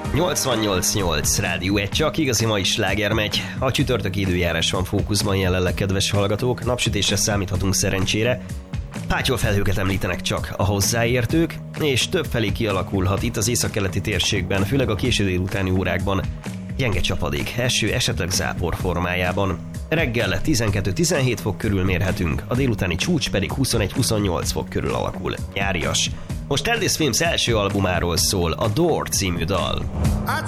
88.8 Rádió 1, csak igazi mai sláger megy. A csütörtöki időjárás van fókuszban jelenleg, kedves hallgatók, napsütésre számíthatunk szerencsére. Pátyolfelhőket említenek csak a hozzáértők, és többfelé kialakulhat itt az északkeleti térségben, főleg a késő délutáni órákban gyenge csapadék, eső, esetleg zápor formájában. Reggel 12-17 fok körül mérhetünk, a délutáni csúcs pedig 21-28 fok körül alakul. Nyárias. Most Elvis Films első albumáról szól a Door című dal.